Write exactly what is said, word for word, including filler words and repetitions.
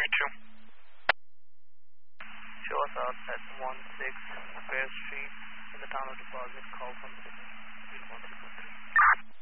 two. Show us out at one six Fair Street in the town of Deposit. Call from one three four three.